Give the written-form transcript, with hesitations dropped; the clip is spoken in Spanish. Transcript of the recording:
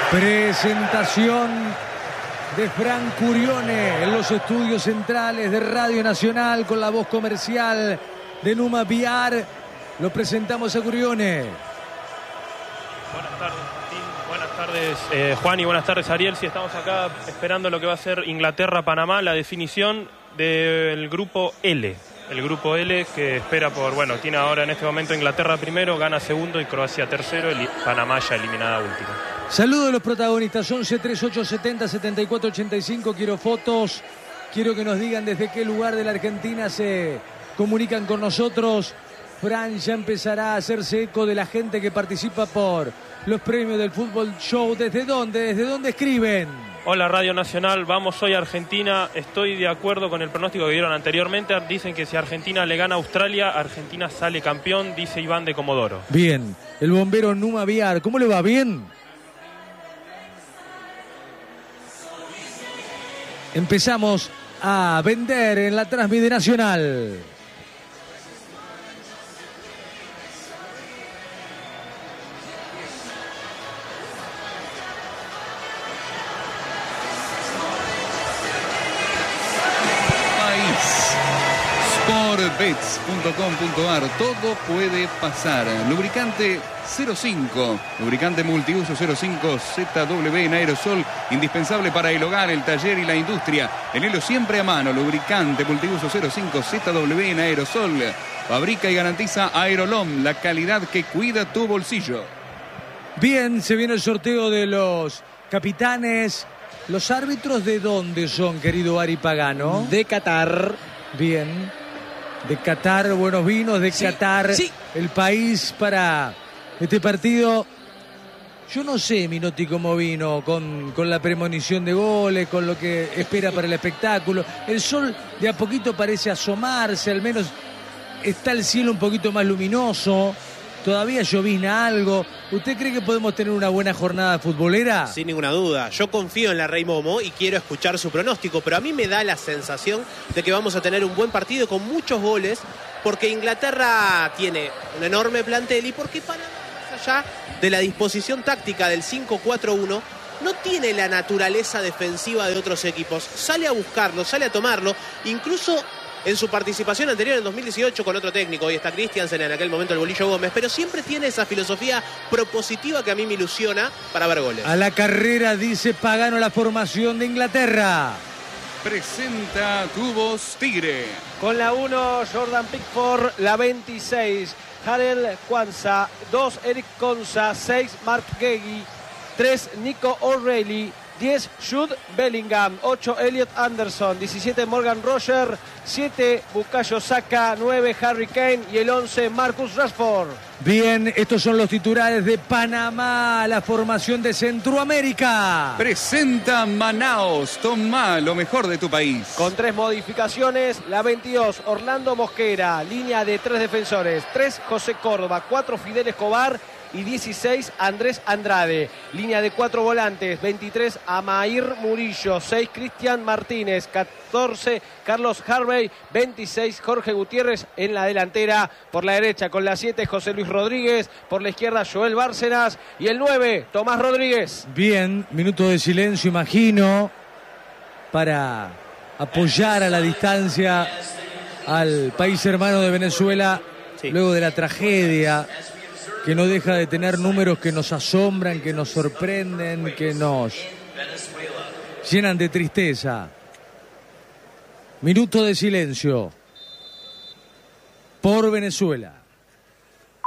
Presentación de Fran Curione en los estudios centrales de Radio Nacional con la voz comercial de Numa VR. Lo presentamos a Curione. Buenas tardes, Martín. Buenas tardes, Juan, y buenas tardes, Ariel. Sí, estamos acá esperando lo que va a ser Inglaterra-Panamá, la definición del grupo L. El grupo L que espera tiene ahora en este momento Inglaterra primero, gana segundo y Croacia tercero, y Panamá ya eliminada última. Saludos a los protagonistas, 11 38 70 74 85. Quiero fotos, quiero que nos digan desde qué lugar de la Argentina se comunican con nosotros. Fran ya empezará a hacerse eco de la gente que participa por los premios del Fútbol Show. ¿Desde dónde? ¿Desde dónde escriben? Hola Radio Nacional, vamos hoy a Argentina. Estoy de acuerdo con el pronóstico que dieron anteriormente. Dicen que si Argentina le gana a Australia, Argentina sale campeón, dice Iván de Comodoro. Bien, el bombero Numa Viar, ¿cómo le va? ¿Bien? Empezamos a vender en la Transmite Nacional. Sportbets.com.ar. Todo puede pasar. Lubricante 05, lubricante multiuso 05 ZW en aerosol, indispensable para el hogar, el taller y la industria. Tenelo siempre a mano. Lubricante multiuso 05 ZW en aerosol. Fabrica y garantiza Aerolom, la calidad que cuida tu bolsillo. Bien, se viene el sorteo de los capitanes. ¿Los árbitros de dónde son, querido Ari Pagano? De Qatar. Bien. De Qatar, buenos vinos de Qatar. Sí. El país para este partido. Yo no sé, Minotti, cómo vino con la premonición de goles, con lo que espera para el espectáculo. El sol de a poquito parece asomarse, al menos está el cielo un poquito más luminoso. Todavía llovizna algo. ¿Usted cree que podemos tener una buena jornada futbolera? Sin ninguna duda. Yo confío en la Rey Momo y quiero escuchar su pronóstico, pero a mí me da la sensación de que vamos a tener un buen partido con muchos goles, porque Inglaterra tiene un enorme plantel y porque Panamá, más allá de la disposición táctica del 5-4-1, no tiene la naturaleza defensiva de otros equipos. Sale a buscarlo, sale a tomarlo, incluso en su participación anterior en 2018 con otro técnico. Hoy está Christiansen, en aquel momento el Bolillo Gómez, pero siempre tiene esa filosofía propositiva que a mí me ilusiona para ver goles. A la carrera, dice Pagano, la formación de Inglaterra. Presenta Tubos Tigre. Con la 1, Jordan Pickford. La 26, Harel Kwanzaa. 2, Eric Konsa. 6, Mark Gagey. 3, Nico O'Reilly. 10, Jude Bellingham. 8, Elliot Anderson. 17, Morgan Roger. 7, Bukayo Saka. 9, Harry Kane. Y el 11, Marcus Rashford. Bien, estos son los titulares de Panamá, la formación de Centroamérica. Presenta Manaos. Toma lo mejor de tu país. Con 3 modificaciones. La 22, Orlando Mosquera. Línea de 3 defensores. 3, José Córdoba. 4, Fidel Escobar. Y 16, Andrés Andrade. Línea de 4 volantes. 23, Amair Murillo. 6, Cristian Martínez. 14, Carlos Harvey. 26, Jorge Gutiérrez en la delantera. Por la derecha con la 7, José Luis Rodríguez. Por la izquierda, Joel Bárcenas. Y el 9, Tomás Rodríguez. Bien, minuto de silencio, imagino, para apoyar a la distancia al país hermano de Venezuela, sí, luego de la tragedia que no deja de tener números que nos asombran, que nos sorprenden, que nos llenan de tristeza. Minuto de silencio por Venezuela.